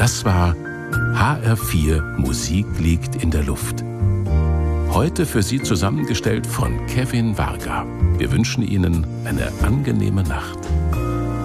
Das war HR4 Musik liegt in der Luft. Heute für Sie zusammengestellt von Kevin Varga. Wir wünschen Ihnen eine angenehme Nacht.